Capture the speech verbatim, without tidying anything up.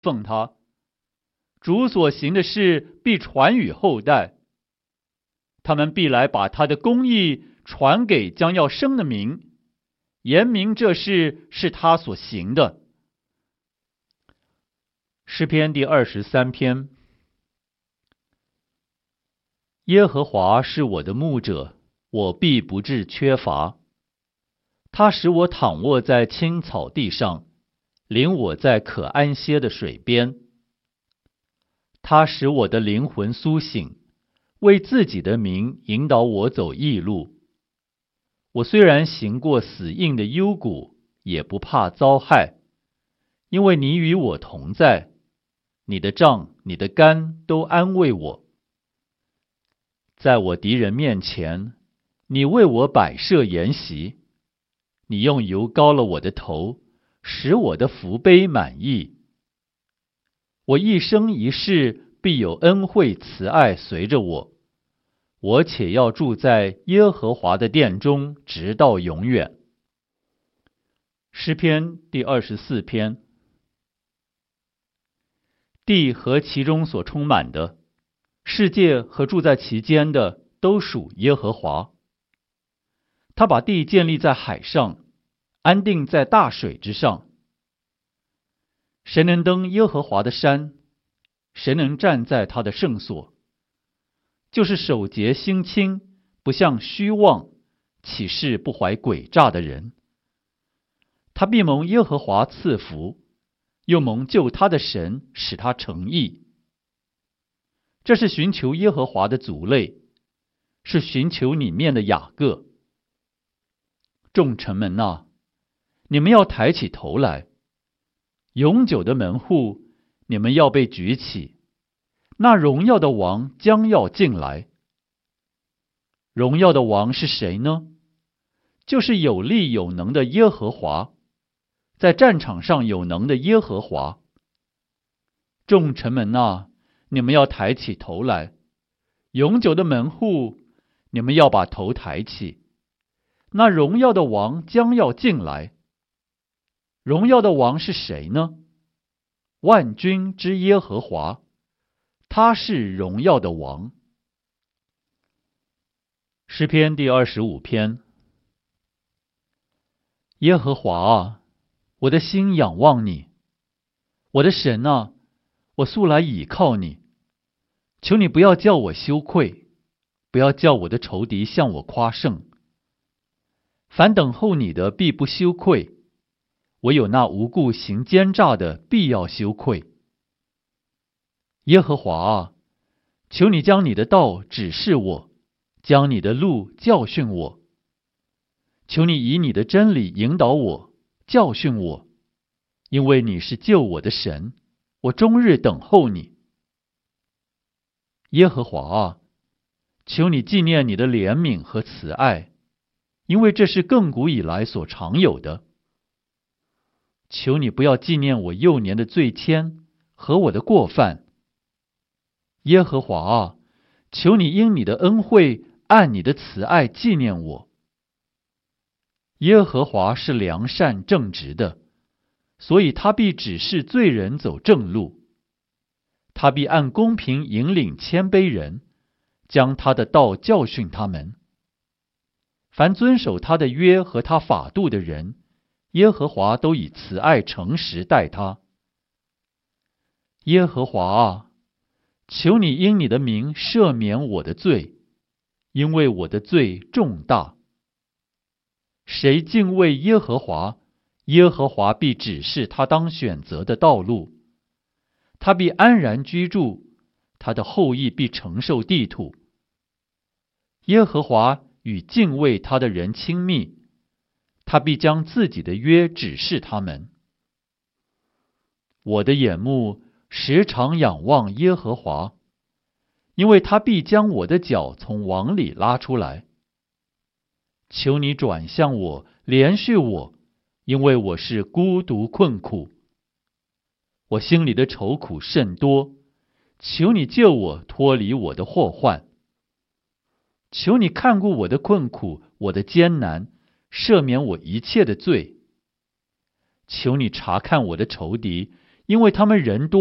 奉他。主所行的事必传与后代，他们必来把他的公义传给将要生的民，言明这事是他所行的。诗篇第二十三篇。耶和华是我的牧者，我必不致缺乏。他使我躺卧在青草地上，领我在可安歇的水边。他使我的灵魂苏醒，为自己的名引导我走义路。我虽然行过死荫的幽谷，也不怕遭害，因为你与我同在，你的杖、你的竿都安慰我。在我敌人面前，你为我摆设筵席，你用油膏了我的头，使我的福杯满溢。我一生一世必有恩惠慈爱随着我，我且要住在耶和华的殿中，直到永远。诗篇第二十四篇。地和其中所充满的，世界和住在其间的，都属耶和华。他把地建立在海上，安定在大水之上。谁能登耶和华的山？谁能站在他的圣所？就是手洁心清，不向虚妄，起誓不怀诡诈的人。他必蒙耶和华赐福，又蒙救他的神使他成义。这是寻求耶和华的族类，是寻求里面的雅各。众臣们啊，你们要抬起头来，永久的门户，你们要被举起，那荣耀的王将要进来。荣耀的王是谁呢？就是有力有能的耶和华，在战场上有能的耶和华。众臣们啊，你们要抬起头来，永久的门户，你们要把头抬起，那荣耀的王将要进来。荣耀的王是谁呢？万军之耶和华，他是荣耀的王。诗篇第二十五篇。耶和华啊，我的心仰望你，我的神啊，我素来倚靠你。求你不要叫我羞愧，不要叫我的仇敌向我夸胜。凡等候你的必不羞愧，唯有那无故行奸诈的必要羞愧。耶和华啊，求你将你的道指示我，将你的路教训我。求你以你的真理引导我，教训我，因为你是救我的神，我终日等候你。耶和华啊，求你纪念你的怜悯和慈爱，因为这是亘古以来所常有的。求你不要纪念我幼年的罪愆和我的过犯。耶和华啊，求你因你的恩惠按你的慈爱纪念我。耶和华是良善正直的，所以他必指示罪人走正路。他必按公平引领谦卑人，将他的道教训他们。凡遵守他的约和他法度的人，耶和华都以慈爱诚实待他。耶和华啊，求你因你的名赦免我的罪，因为我的罪重大。谁敬畏耶和华，耶和华必指示他当选择的道路。他必安然居住，他的后裔必承受地土。耶和华与敬畏他的人亲密，他必将自己的约指示他们。我的眼目时常仰望耶和华，因为他必将我的脚从网里拉出来。求你转向我，怜恤我，因为我是孤独困苦。我心里的愁苦甚多，求你救我脱离我的祸患。求你看顾我的困苦，我的艰难，赦免我一切的罪。求你查看我的仇敌， 因为他们人多